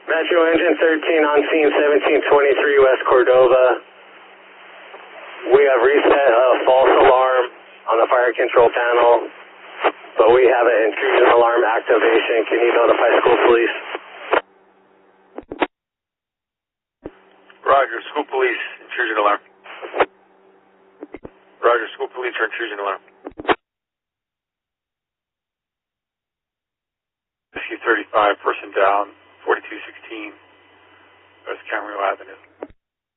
Metro Engine 13 on scene 1723 West Cordova. We have reset a false alarm on the fire control panel, but we have an intrusion alarm activation. Can you notify school police? Roger, school police, intrusion alarm. Roger, school police for intrusion alarm. SU-35, person down, 4216, West Camarillo Avenue.